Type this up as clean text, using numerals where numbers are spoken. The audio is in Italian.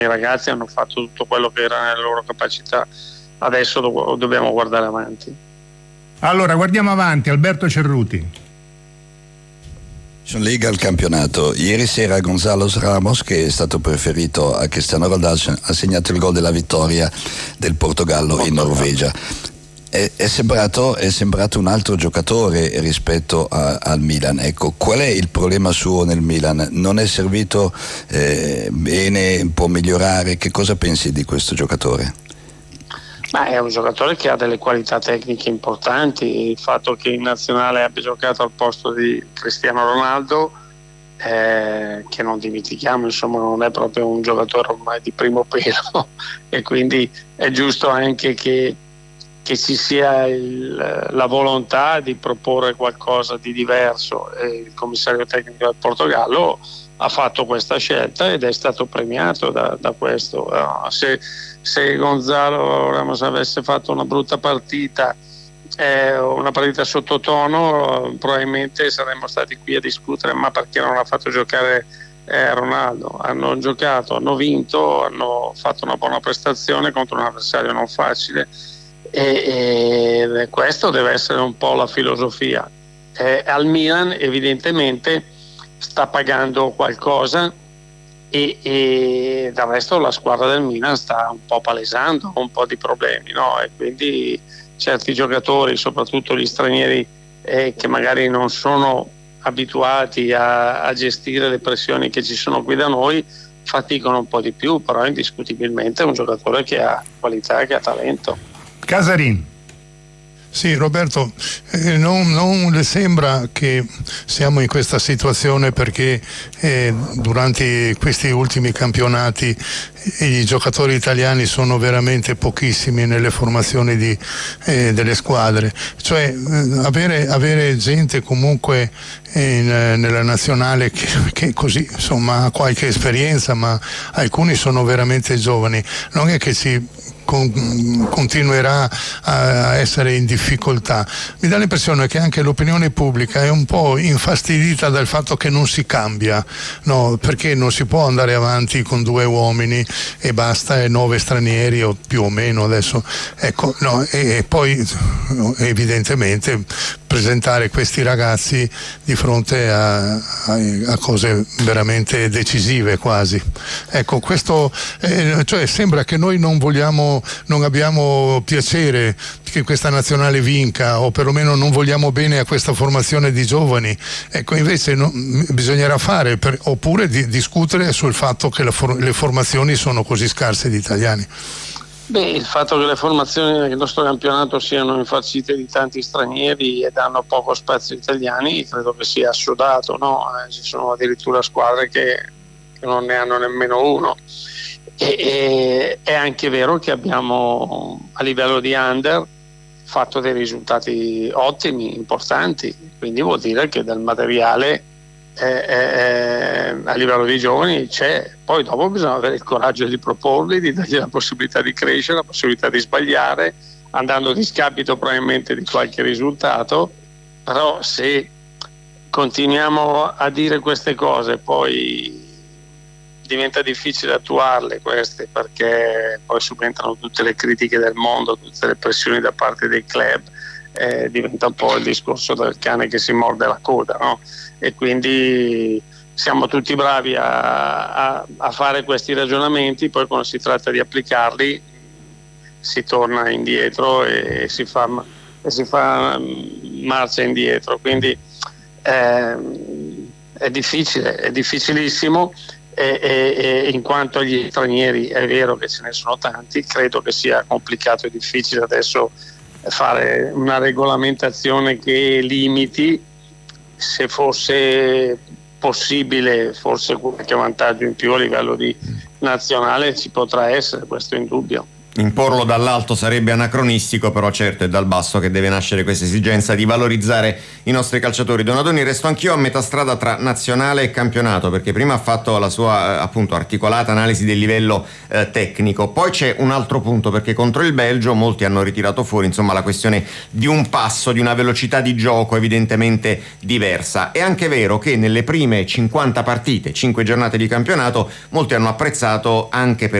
i ragazzi hanno fatto tutto quello che era nelle loro capacità, adesso dobbiamo guardare avanti. Allora guardiamo avanti, Alberto Cerruti. Lega al campionato. Ieri sera Gonzalo Ramos, che è stato preferito a Cristiano Ronaldo, ha segnato il gol della vittoria del Portogallo in Norvegia. È sembrato un altro giocatore rispetto al Milan. Ecco, qual è il problema suo nel Milan? Non è servito bene, può migliorare? Che cosa pensi di questo giocatore? Ma è un giocatore che ha delle qualità tecniche importanti. Il fatto che in nazionale abbia giocato al posto di Cristiano Ronaldo, che non dimentichiamo, insomma, non è proprio un giocatore ormai di primo pelo e quindi è giusto anche che ci sia la volontà di proporre qualcosa di diverso. Il commissario tecnico del Portogallo ha fatto questa scelta ed è stato premiato da questo. Se Gonzalo Ramos avesse fatto una brutta partita, una partita sottotono, probabilmente saremmo stati qui a discutere ma perché non ha fatto giocare Ronaldo. Hanno giocato, hanno vinto, hanno fatto una buona prestazione contro un avversario non facile e questo deve essere un po' la filosofia. Al Milan evidentemente sta pagando qualcosa e del resto la squadra del Milan sta un po' palesando un po' di problemi, no? E quindi certi giocatori, soprattutto gli stranieri che magari non sono abituati a gestire le pressioni che ci sono qui da noi, faticano un po' di più, però indiscutibilmente è un giocatore che ha qualità, che ha talento. Casarin. Sì, Roberto, non le sembra che siamo in questa situazione perché durante questi ultimi campionati i giocatori italiani sono veramente pochissimi nelle formazioni delle squadre, cioè avere gente comunque nella nazionale che così insomma ha qualche esperienza, ma alcuni sono veramente giovani, non è che si continuerà a essere in difficoltà. Mi dà l'impressione che anche l'opinione pubblica è un po' infastidita dal fatto che non si cambia, no? Perché non si può andare avanti con 2 uomini e basta, e 9 stranieri o più o meno adesso, ecco, no, e poi evidentemente presentare questi ragazzi di fronte a cose veramente decisive quasi. Ecco, questo cioè sembra che noi non abbiamo piacere che questa nazionale vinca, o perlomeno non vogliamo bene a questa formazione di giovani. Ecco, invece bisognerà fare oppure discutere sul fatto che le formazioni sono così scarse di italiani. Il fatto che le formazioni del nostro campionato siano infarcite di tanti stranieri e danno poco spazio agli italiani credo che sia assodato, no? Ci sono addirittura squadre che non ne hanno nemmeno uno. E è anche vero che abbiamo a livello di under fatto dei risultati ottimi, importanti, quindi vuol dire che del materiale a livello di giovani c'è, poi dopo bisogna avere il coraggio di proporli, di dargli la possibilità di crescere, la possibilità di sbagliare, andando a discapito probabilmente di qualche risultato, però se continuiamo a dire queste cose poi diventa difficile attuarle queste, perché poi subentrano tutte le critiche del mondo, tutte le pressioni da parte dei club, diventa un po' il discorso del cane che si morde la coda, no? E quindi siamo tutti bravi a fare questi ragionamenti, poi quando si tratta di applicarli si torna indietro e si fa marcia indietro, quindi è difficile, è difficilissimo. E in quanto agli stranieri è vero che ce ne sono tanti, credo che sia complicato e difficile adesso fare una regolamentazione che limiti. Se fosse possibile forse qualche vantaggio in più a livello di nazionale ci potrà essere, questo è indubbio. Imporlo dall'alto sarebbe anacronistico, però certo è dal basso che deve nascere questa esigenza di valorizzare i nostri calciatori. Donadoni, resto anch'io a metà strada tra nazionale e campionato, perché prima ha fatto la sua appunto articolata analisi del livello tecnico, poi c'è un altro punto, perché contro il Belgio molti hanno ritirato fuori insomma la questione di un passo, di una velocità di gioco evidentemente diversa. È anche vero che nelle prime 50 partite, 5 giornate di campionato, molti hanno apprezzato anche per